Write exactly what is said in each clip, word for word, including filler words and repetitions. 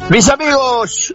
Mis amigos,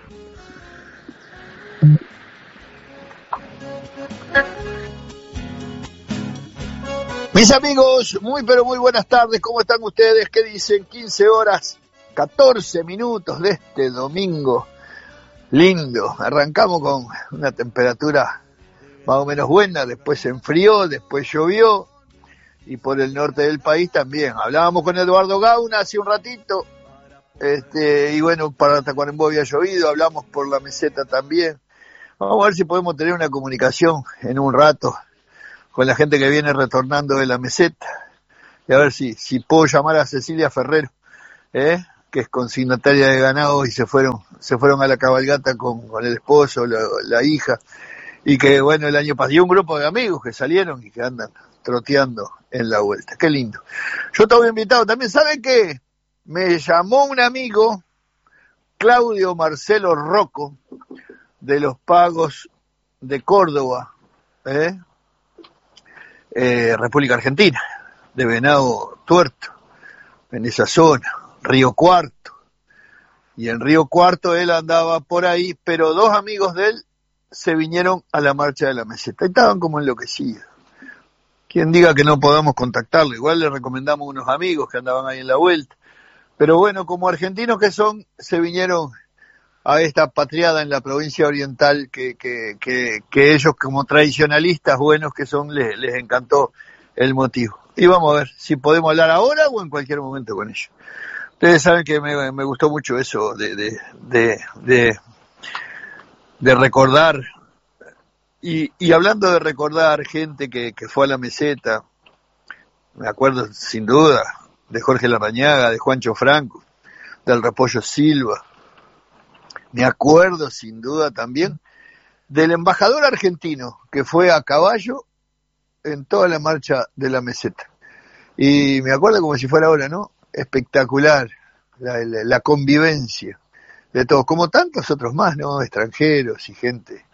mis amigos, muy pero muy buenas tardes, ¿cómo están ustedes? ¿Qué dicen? quince horas, catorce minutos de este domingo lindo. Arrancamos con una temperatura más o menos buena, después se enfrió, después llovió, y por el norte del país también. Hablábamos con Eduardo Gauna hace un ratito, este, y bueno, para Tacuarembó había llovido, hablamos por la meseta también. Vamos a ver si podemos tener una comunicación en un rato con la gente que viene retornando de la meseta, y a ver si, si puedo llamar a Cecilia Ferrero, ¿eh? que es consignataria de ganado, y se fueron, se fueron a la cabalgata con, con el esposo, la, la hija, y que bueno, el año pasado, y un grupo de amigos que salieron y que andan troteando en la vuelta. Qué lindo. Yo estaba invitado también, ¿saben qué? Me llamó un amigo, Claudio Marcelo Rocco, de los Pagos de Córdoba, ¿eh? Eh, República Argentina, de Venado Tuerto, en esa zona, Río Cuarto. Y en Río Cuarto él andaba por ahí, pero dos amigos de él se vinieron a la marcha de la meseta. Y estaban como enloquecidos. Quien diga que no podamos contactarlo, igual le recomendamos unos amigos que andaban ahí en la vuelta. Pero bueno, como argentinos que son, se vinieron a esta patriada en la provincia oriental que, que, que, que ellos como tradicionalistas buenos que son, les, les encantó el motivo. Y vamos a ver si podemos hablar ahora o en cualquier momento con ellos. Ustedes saben que me, me gustó mucho eso de, de, de, de, de recordar. Y, y hablando de recordar gente que, que fue a la meseta, me acuerdo sin duda de Jorge Larrañaga, de Juancho Franco, del Repollo Silva. Me acuerdo sin duda también del embajador argentino que fue a caballo en toda la marcha de la meseta. Y me acuerdo como si fuera ahora, ¿no? Espectacular la, la, la convivencia de todos, como tantos otros más, ¿no? Extranjeros y gente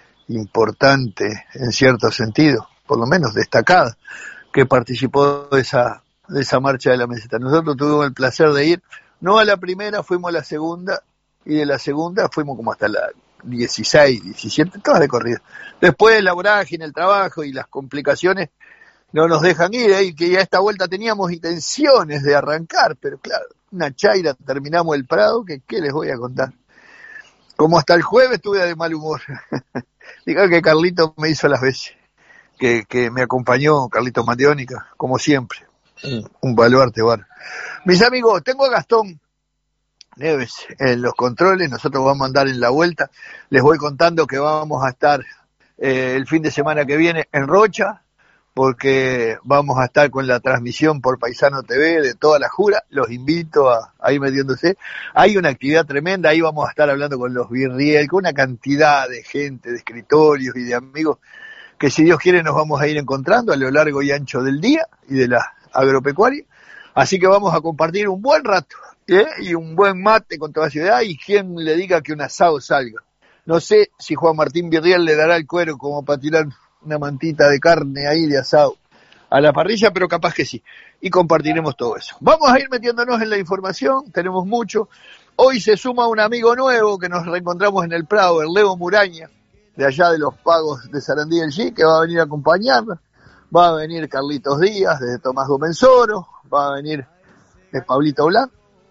importante en cierto sentido, por lo menos destacada, que participó de esa, de esa marcha de la meseta. Nosotros tuvimos el placer de ir, no a la primera, fuimos a la segunda, y de la segunda fuimos como hasta la dieciséis, diecisiete, todas de corrida. Después la vorágine, el trabajo y las complicaciones no nos dejan ir, ¿eh? Y que ya esta vuelta teníamos intenciones de arrancar, pero claro, una chaira, terminamos el Prado, que qué les voy a contar. Como hasta el jueves estuve de mal humor. Diga que Carlito me hizo las veces, que, que me acompañó, Carlito Mandiónica, como siempre, un, un baluarte, bar. Mis amigos, tengo a Gastón Neves en los controles, nosotros vamos a andar en la vuelta, les voy contando que vamos a estar eh, el fin de semana que viene en Rocha, porque vamos a estar con la transmisión por Paisano T V de toda la jura, los invito a, a ir metiéndose, hay una actividad tremenda, ahí vamos a estar hablando con los Virriel, con una cantidad de gente, de escritorios y de amigos, que si Dios quiere nos vamos a ir encontrando a lo largo y ancho del día y de la agropecuaria, así que vamos a compartir un buen rato, ¿eh? Y un buen mate con toda la ciudad, y quien le diga que un asado salga. No sé si Juan Martín Virriel le dará el cuero como para tirar una mantita de carne ahí de asado a la parrilla, pero capaz que sí, y compartiremos todo eso. Vamos a ir metiéndonos en la información, tenemos mucho. Hoy se suma un amigo nuevo que nos reencontramos en el Prado, el Leo Muraña, de allá de los Pagos de Sarandí del G, que va a venir a acompañarnos. Va a venir Carlitos Díaz, de Tomás Gomenzoro, va a venir de Pablito Blanc,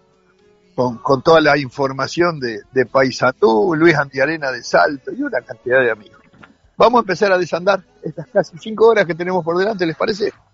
con, con toda la información de, de Paysandú, Luis Antiarena de Salto, y una cantidad de amigos. Vamos a empezar a desandar estas casi cinco horas que tenemos por delante, ¿les parece?